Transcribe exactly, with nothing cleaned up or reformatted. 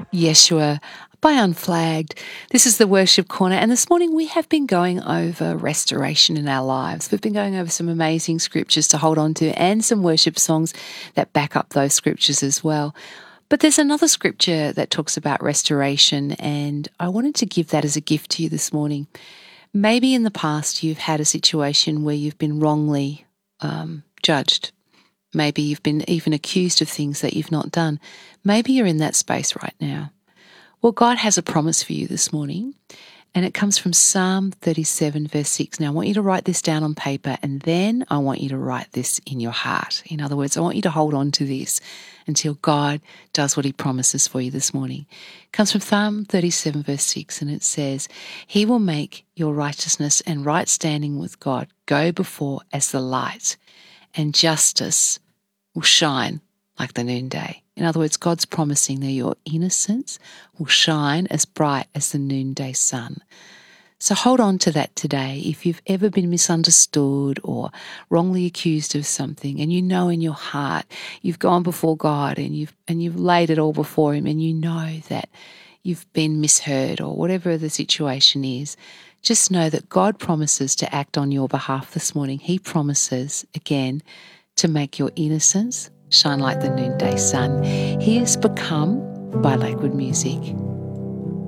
Yeshua by Unflagged. This is the Worship Corner, and this morning we have been going over restoration in our lives. We've been going over some amazing scriptures to hold on to and some worship songs that back up those scriptures as well. But there's another scripture that talks about restoration, and I wanted to give that as a gift to you this morning. Maybe in the past you've had a situation where you've been wrongly um, judged. Maybe you've been even accused of things that you've not done. Maybe you're in that space right now. Well, God has a promise for you this morning, and it comes from Psalm thirty-seven, verse six. Now, I want you to write this down on paper, and then I want you to write this in your heart. In other words, I want you to hold on to this until God does what he promises for you this morning. It comes from Psalm thirty-seven, verse six, and it says, "He will make your righteousness and right standing with God go before as the light, and justice will shine like the noonday." In other words, God's promising that your innocence will shine as bright as the noonday sun. So hold on to that today. If you've ever been misunderstood or wrongly accused of something, and you know in your heart you've gone before God and you've and you've laid it all before him, and you know that you've been misheard or whatever the situation is, just know that God promises to act on your behalf this morning. He promises, again, to make your innocence shine like the noonday sun. He is Become by Lakewood Music.